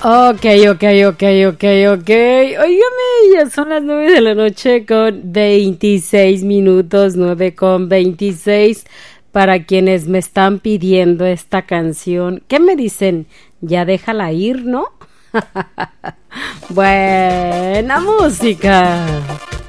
Ok. Óigame, ya son las 9 de la noche con 26 minutos, 9:26. Para quienes me están pidiendo esta canción, ¿qué me dicen? Ya déjala ir, ¿no? Buena música.